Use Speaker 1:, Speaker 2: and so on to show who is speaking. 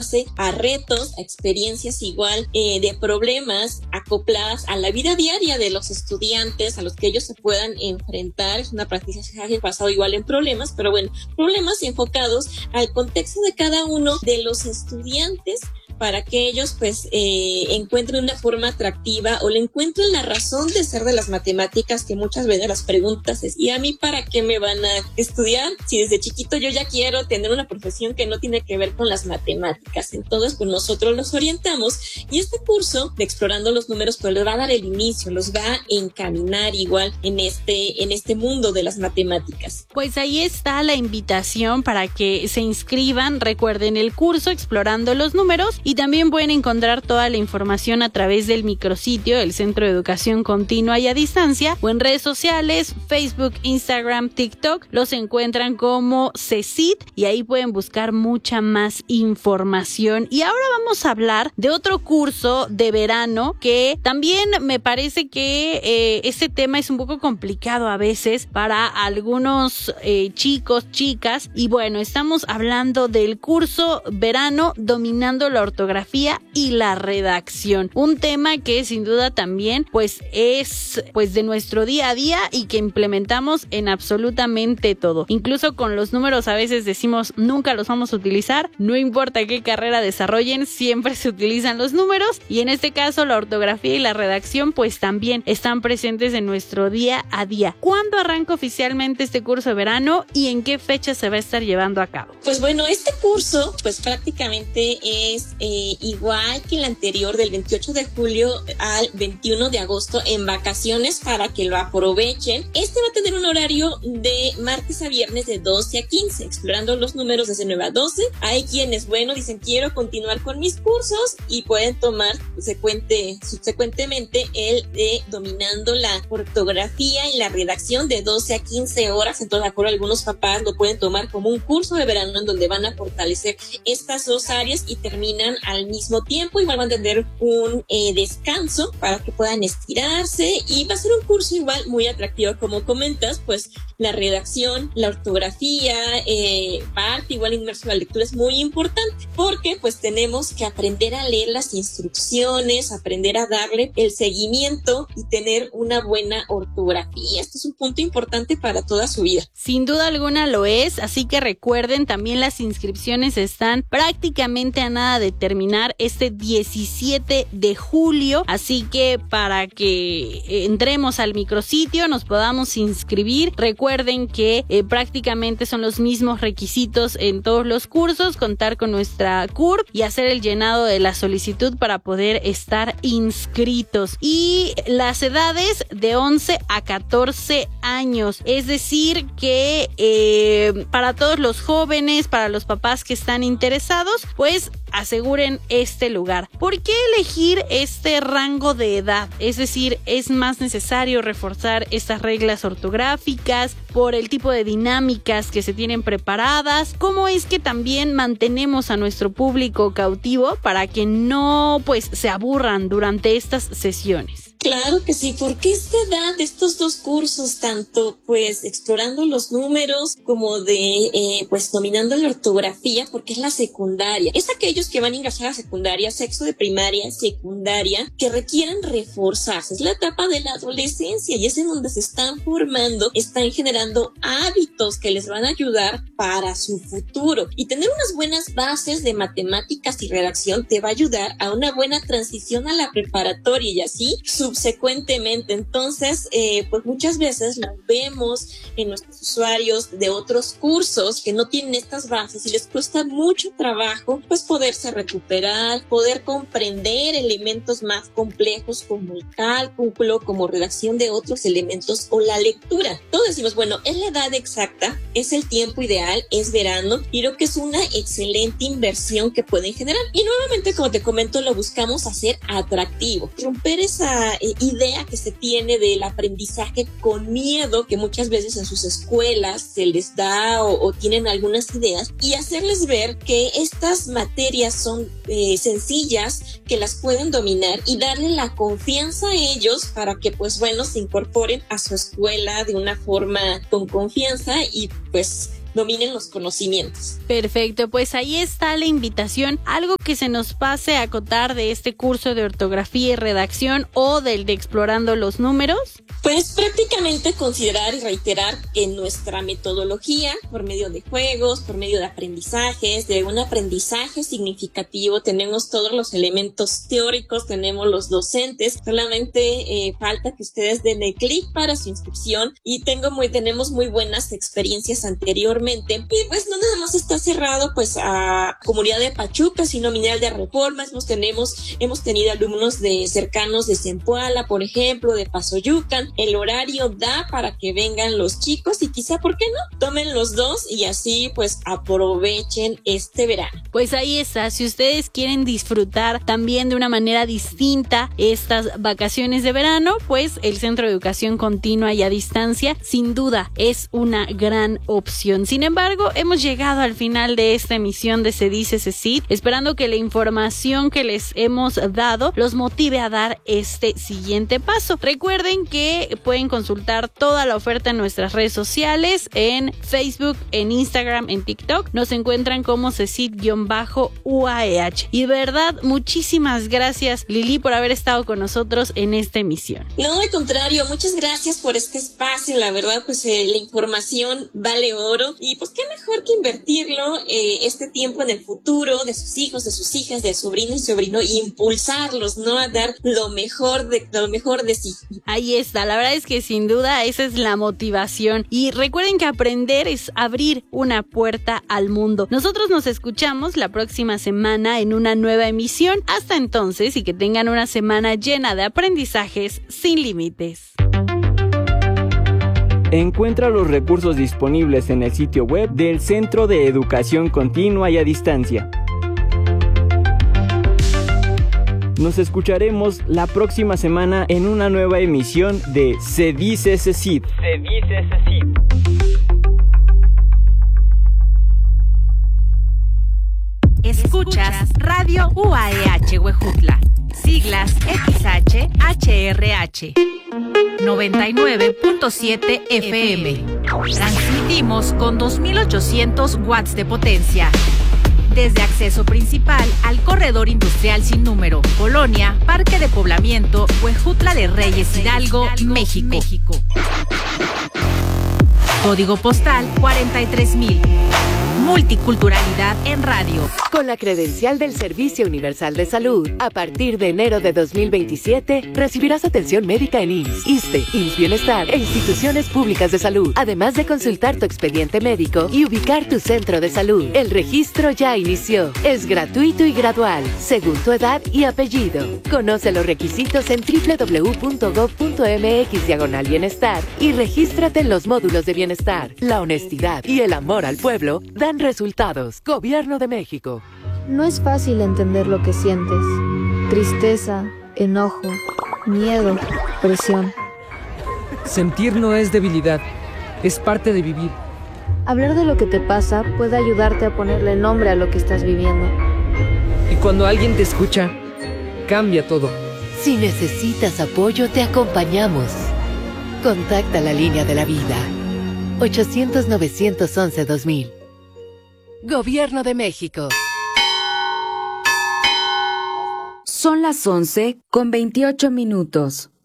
Speaker 1: enfrentarse a retos, a experiencias igual de problemas acopladas a la vida diaria de los estudiantes, a los que ellos se puedan enfrentar. Es una aprendizaje basado igual en problemas, pero bueno, problemas enfocados al contexto de cada uno de los estudiantes, para que ellos pues encuentren una forma atractiva o le encuentren la razón de ser de las matemáticas, que muchas veces las preguntas es: ¿y a mí para qué me van a estudiar si desde chiquito yo ya quiero tener una profesión que no tiene que ver con las matemáticas? Entonces pues nosotros los orientamos, y este curso de Explorando los Números pues les va a dar el inicio, los va a encaminar igual en este mundo de las matemáticas.
Speaker 2: Pues ahí está la invitación para que se inscriban. Recuerden el curso Explorando los Números, y también pueden encontrar toda la información a través del micrositio del Centro de Educación Continua y a Distancia, o en redes sociales, Facebook, Instagram, TikTok. Los encuentran como CECID y ahí pueden buscar mucha más información. Y ahora vamos a hablar de otro curso de verano que también me parece que este tema es un poco complicado a veces para algunos chicos, chicas, y bueno, estamos hablando del curso verano Dominando la Ortografía y la Redacción, un tema que sin duda también pues es pues de nuestro día a día y que implementamos en absolutamente todo. Incluso con los números a veces decimos nunca los vamos a utilizar, no importa qué carrera desarrollen, siempre se utilizan los números, y en este caso la ortografía y la redacción pues también están presentes en nuestro día a día. ¿Cuándo arranca oficialmente este curso de verano y en qué fecha se va a estar llevando a cabo?
Speaker 1: Pues bueno, este curso pues prácticamente es igual que el anterior, del 28 de julio al 21 de agosto, en vacaciones, para que lo aprovechen. Este va a tener un horario de martes a viernes de 12 a 15, explorando los números desde 9 a 12. Hay quienes, bueno, dicen quiero continuar con mis cursos y pueden tomar subsecuentemente el de Dominando la Ortografía y la Redacción de 12 a 15 horas. Entonces, de acuerdo, algunos papás lo pueden tomar como un curso de verano en donde van a fortalecer estas dos áreas y terminan al mismo tiempo. Igual van a tener un descanso para que puedan estirarse, y va a ser un curso igual muy atractivo, como comentas, pues la redacción, la ortografía, parte igual inmerso en la lectura es muy importante, porque pues tenemos que aprender a leer las instrucciones, aprender a darle el seguimiento y tener una buena ortografía. Esto es un punto importante para toda su vida.
Speaker 2: Sin duda alguna lo es, así que recuerden, también las inscripciones están prácticamente a nada de terminar este 17 de julio, así que para que entremos al micrositio, nos podamos inscribir. Recuerden que prácticamente son los mismos requisitos en todos los cursos: contar con nuestra CURP y hacer el llenado de la solicitud para poder estar inscritos. Y las edades de 11 a 14 años, es decir que para todos los jóvenes, para los papás que están interesados, pues aseguren este lugar. ¿Por qué elegir este rango de edad? Es decir, ¿es más necesario reforzar estas reglas ortográficas por el tipo de dinámicas que se tienen preparadas? ¿Cómo es que también mantenemos a nuestro público cautivo para que no pues se aburran durante estas sesiones?
Speaker 1: Claro que sí, porque esta edad de estos dos cursos, tanto pues explorando los números como de pues dominando la ortografía, porque es la secundaria, es aquellos que van a ingresar a secundaria, sexto de primaria, secundaria, que requieren reforzarse. Es la etapa de la adolescencia y es en donde se están formando, están generando hábitos que les van a ayudar para su futuro, y tener unas buenas bases de matemáticas y redacción te va a ayudar a una buena transición a la preparatoria y así subsecuentemente. Entonces, pues muchas veces lo vemos en nuestros usuarios de otros cursos que no tienen estas bases y les cuesta mucho trabajo pues poderse recuperar, poder comprender elementos más complejos como el cálculo, como redacción de otros elementos o la lectura. Todos decimos, bueno, es la edad exacta, es el tiempo ideal, es verano, y creo que es una excelente inversión que pueden generar. Y nuevamente, como te comento, lo buscamos hacer atractivo, romper esa idea que se tiene del aprendizaje con miedo que muchas veces en sus escuelas se les da o tienen algunas ideas, y hacerles ver que estas materias son sencillas, que las pueden dominar, y darle la confianza a ellos para que pues bueno se incorporen a su escuela de una forma con confianza y pues dominen los conocimientos.
Speaker 2: Perfecto, pues ahí está la invitación. Algo que se nos pase a acotar de este curso de ortografía y redacción o del de explorando los números.
Speaker 1: Pues prácticamente considerar y reiterar que nuestra metodología, por medio de juegos, por medio de aprendizajes, de un aprendizaje significativo, tenemos todos los elementos teóricos, tenemos los docentes, solamente falta que ustedes den el clic para su inscripción y tenemos muy buenas experiencias anteriormente. Y pues no nada más está cerrado pues a Comunidad de Pachuca, sino Mineral de Reforma. Hemos tenido alumnos cercanos de Zempoala, por ejemplo, de Pasoyucan. El horario da para que vengan los chicos y quizá, ¿por qué no? Tomen los dos y así pues aprovechen este verano.
Speaker 2: Pues ahí está, si ustedes quieren disfrutar también de una manera distinta estas vacaciones de verano, pues el Centro de Educación Continua y a Distancia sin duda es una gran opción. Sin embargo, hemos llegado al final de esta emisión de Se Dice CECIT, esperando que la información que les hemos dado los motive a dar este siguiente paso. Recuerden que pueden consultar toda la oferta en nuestras redes sociales, en Facebook, en Instagram, en TikTok. Nos encuentran como CECIT-UAEH. Y de verdad, muchísimas gracias, Lili, por haber estado con nosotros en esta emisión.
Speaker 1: No, al contrario, muchas gracias por este espacio. La verdad, pues la información vale oro y pues qué mejor que invertirlo este tiempo en el futuro de sus hijos, de sus hijas, de sobrino y sobrino, y impulsarlos, ¿no? A dar lo mejor de sí.
Speaker 2: Ahí está, la verdad es que sin duda esa es la motivación. Y recuerden que aprender es abrir una puerta al mundo. Nosotros nos escuchamos la próxima semana en una nueva emisión. Hasta entonces, y que tengan una semana llena de aprendizajes sin límites.
Speaker 3: Encuentra los recursos disponibles en el sitio web del Centro de Educación Continua y a Distancia. Nos escucharemos la próxima semana en una nueva emisión de Se Dice CECIT. Se Dice CECIT.
Speaker 4: Escuchas Radio UAEH Huejutla, siglas XH-HRH, 99.7 FM. Transmitimos con 2800 watts de potencia. Desde acceso principal al corredor industrial sin número, Colonia, Parque de Poblamiento, Huejutla de Reyes, Hidalgo, México. Código postal 43,000. Multiculturalidad en radio.
Speaker 5: Con la credencial del Servicio Universal de Salud, a partir de enero de 2027, recibirás atención médica en IMSS, ISSSTE, IMSS Bienestar e instituciones públicas de salud, además de consultar tu expediente médico y ubicar tu centro de salud. El registro ya inició. Es gratuito y gradual, según tu edad y apellido. Conoce los requisitos en www.gov.mx/bienestar y regístrate en los módulos de bienestar. La honestidad y el amor al pueblo dan resultados. Gobierno de México.
Speaker 6: No es fácil entender lo que sientes. Tristeza, enojo, miedo, presión.
Speaker 7: Sentir no es debilidad, es parte de vivir.
Speaker 6: Hablar de lo que te pasa puede ayudarte a ponerle nombre a lo que estás viviendo.
Speaker 7: Y cuando alguien te escucha, cambia todo.
Speaker 5: Si necesitas apoyo, te acompañamos. Contacta la línea de la vida. 800-911-2000. Gobierno de México.
Speaker 8: Son las 11:28.